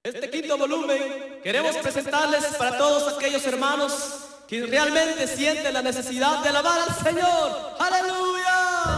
Este quinto volumen queremos presentarles para todos aquellos hermanos que realmente sienten la necesidad de alabar al Señor. ¡Aleluya!